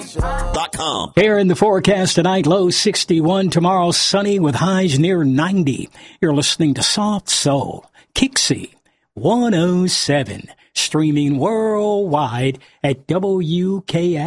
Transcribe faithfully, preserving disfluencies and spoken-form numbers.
dot com. Here in the forecast tonight, low sixty-one. Tomorrow, sunny with highs near ninety. You're listening to Soft Soul, Kixie one oh seven, streaming worldwide at W K